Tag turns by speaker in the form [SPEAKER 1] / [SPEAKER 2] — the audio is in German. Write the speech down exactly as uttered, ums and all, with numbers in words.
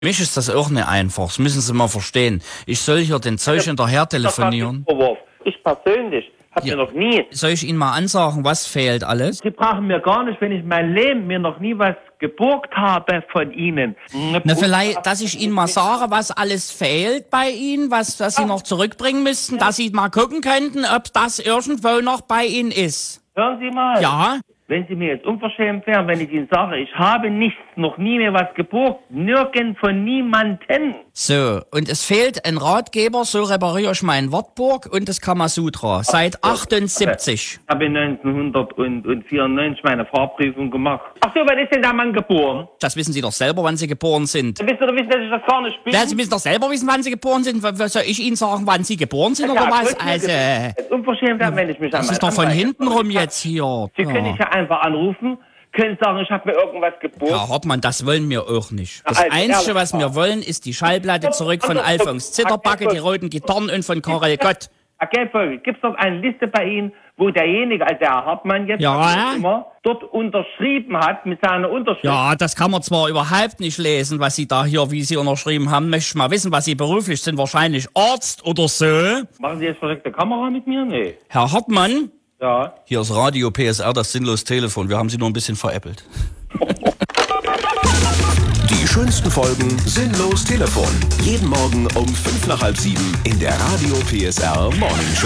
[SPEAKER 1] Mich ist das auch nicht einfach, das müssen Sie mal verstehen. Ich soll hier den Zeug hinterher telefonieren.
[SPEAKER 2] Ich persönlich habe
[SPEAKER 1] Ja.
[SPEAKER 2] mir noch nie...
[SPEAKER 1] Soll ich Ihnen mal ansagen, was fehlt alles?
[SPEAKER 2] Sie brauchen mir gar nicht, wenn ich mein Leben mir noch nie was geborgt habe von Ihnen.
[SPEAKER 1] Na, vielleicht, dass ich Ihnen mal sage, was alles fehlt bei Ihnen, was, was Sie noch zurückbringen müssten, dass Sie mal gucken könnten, ob das irgendwo noch bei Ihnen ist.
[SPEAKER 2] Hören Sie mal.
[SPEAKER 1] Ja?
[SPEAKER 2] Wenn Sie mir jetzt unverschämt wären, wenn ich Ihnen sage, ich habe nichts, noch nie mehr was geborgt, nirgend von niemanden.
[SPEAKER 1] So, und es fehlt ein Ratgeber, so repariere ich mein Wartburg und das Kamasutra, seit achtundsiebzig.
[SPEAKER 2] Ich habe neunzehnhundertvierundneunzig meine Fahrprüfung gemacht. Ach so, wann ist denn der Mann geboren?
[SPEAKER 1] Das wissen Sie doch selber, wann Sie geboren sind.
[SPEAKER 2] Wisst ihr doch wissen, dass ich das gar nicht bin?
[SPEAKER 1] Ja, Sie müssen doch selber wissen, wann Sie geboren sind. Was soll ich Ihnen sagen, wann Sie geboren sind oder was? Also,
[SPEAKER 2] Jetzt unverschämt werden, wenn ich mich
[SPEAKER 1] das
[SPEAKER 2] an
[SPEAKER 1] ist doch von hinten rum jetzt hier.
[SPEAKER 2] Sie können mich ja einfach anrufen, können sagen, ich habe mir irgendwas geboren.
[SPEAKER 1] Ja, Hoppmann, das wollen wir auch nicht. Das
[SPEAKER 2] Also,
[SPEAKER 1] Einzige,
[SPEAKER 2] ehrlich,
[SPEAKER 1] was wir wollen, ist die Schallplatte zurück von Alfons Zitterbacke, die roten Gitarren und von Karel Gott.
[SPEAKER 2] Okay, Vogel, gibt es dort eine Liste bei Ihnen, wo derjenige, also der Hartmann jetzt
[SPEAKER 1] Ja.
[SPEAKER 2] immer, dort unterschrieben hat mit seiner Unterschrift?
[SPEAKER 1] Ja, das kann man zwar überhaupt nicht lesen, was Sie da hier, wie Sie unterschrieben haben. Möchte ich mal wissen, was Sie beruflich sind. Wahrscheinlich Arzt oder so.
[SPEAKER 2] Machen Sie jetzt verrückte Kamera mit mir? Nee.
[SPEAKER 1] Herr Hartmann?
[SPEAKER 2] Ja.
[SPEAKER 1] Hier ist Radio P S R, das sinnlos Telefon. Wir haben Sie nur ein bisschen veräppelt.
[SPEAKER 3] Die schönsten Folgen Sinnlos Telefon. Jeden Morgen um fünf nach halb sieben in der Radio P S R Morning Show.